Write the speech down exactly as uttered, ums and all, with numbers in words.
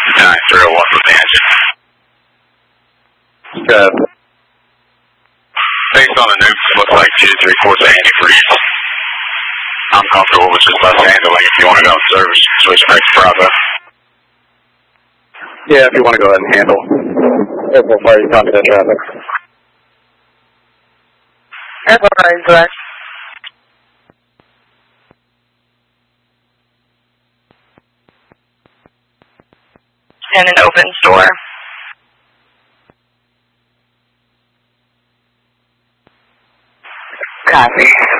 nine three oh one for the engine. Good. Based on the notes, it looks like two three four is a antifreeze. I'm comfortable with just less handling. If you want to go in service, switch back to Bravo. Yeah, if you want to go ahead and handle. Airport fire, you copy that traffic. Airport fire, correct. And an open store. Copy.